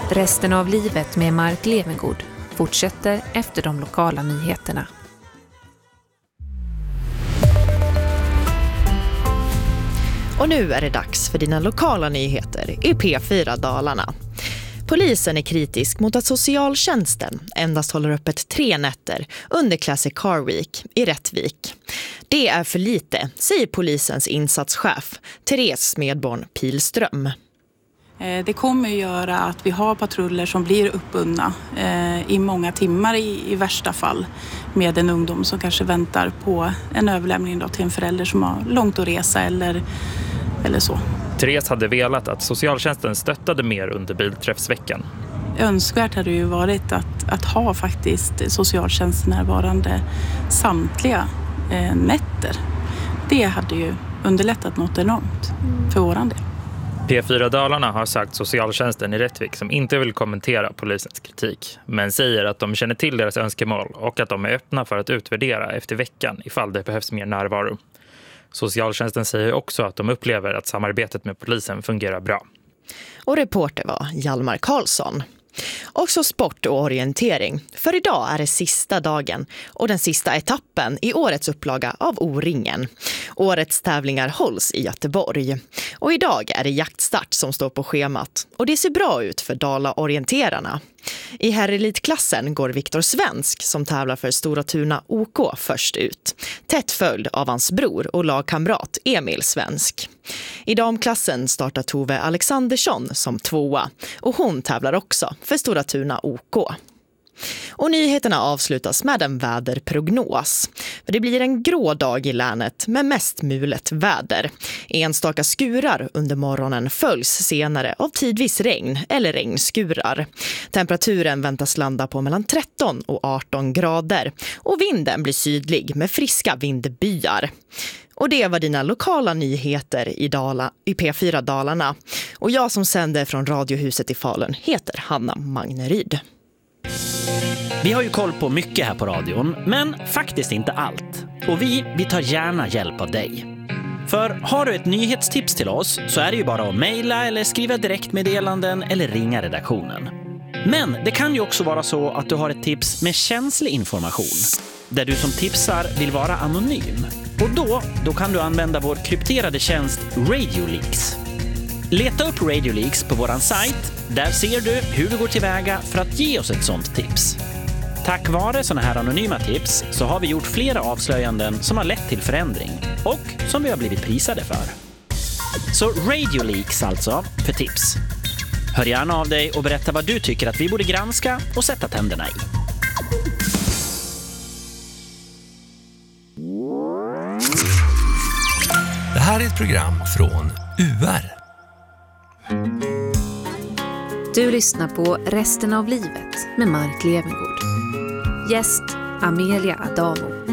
Resten av livet med Mark Levengood fortsätter efter de lokala nyheterna. Och nu är det dags för dina lokala nyheter i P4 Dalarna. Polisen är kritisk mot att socialtjänsten endast håller öppet 3 nätter under Classic Car Week i Rättvik. Det är för lite, säger polisens insatschef Therese Smedborn Pilström. Det kommer att göra att vi har patruller som blir uppbundna i många timmar i värsta fall med en ungdom som kanske väntar på en överlämning då till en förälder som har långt att resa eller så. Therese hade velat att socialtjänsten stöttade mer under bilträffsveckan. Önskvärt hade ju varit att ha faktiskt socialtjänsten närvarande samtliga nätter. Det hade ju underlättat något enormt för våran del. P4 Dalarna har sagt socialtjänsten i Rättvik som inte vill kommentera polisens kritik, men säger att de känner till deras önskemål och att de är öppna för att utvärdera efter veckan ifall det behövs mer närvaro. Socialtjänsten säger också att de upplever att samarbetet med polisen fungerar bra. Och reporter var Hjalmar Karlsson. Också sport och orientering. För idag är det sista dagen och den sista etappen i årets upplaga av O-ringen. Årets tävlingar hålls i Göteborg. Och idag är det jaktstart som står på schemat. Och det ser bra ut för Dala-orienterarna. I herrelitklassen går Viktor Svensk som tävlar för Stora Tuna OK först ut. Tätt följd av hans bror och lagkamrat Emil Svensk. I damklassen startar Tove Alexandersson som 2:a och hon tävlar också för Stora Tuna OK. Och nyheterna avslutas med en väderprognos. För det blir en grå dag i länet med mest mulet väder. Enstaka skurar under morgonen följs senare av tidvis regn eller regnskurar. Temperaturen väntas landa på mellan 13 och 18 grader. Och vinden blir sydlig med friska vindbyar. Och det var dina lokala nyheter i P4 Dalarna. Och jag som sänder från Radiohuset i Falun heter Hanna Magneryd. Vi har ju koll på mycket här på radion, men faktiskt inte allt. Och vi tar gärna hjälp av dig. För har du ett nyhetstips till oss så är det ju bara att mejla eller skriva direktmeddelanden eller ringa redaktionen. Men det kan ju också vara så att du har ett tips med känslig information, där du som tipsar vill vara anonym. Och då kan du använda vår krypterade tjänst Radio Leaks. Leta upp Radio Leaks på våran sajt. Där ser du hur du går tillväga för att ge oss ett sånt tips. Tack vare såna här anonyma tips så har vi gjort flera avslöjanden som har lett till förändring och som vi har blivit prisade för. Så Radio Leaks alltså för tips. Hör gärna av dig och berätta vad du tycker att vi borde granska och sätta tänderna i. Det här är ett program från UR. Du lyssnar på Resten av livet med Mark Levengood. Gäst Amelia Adamo.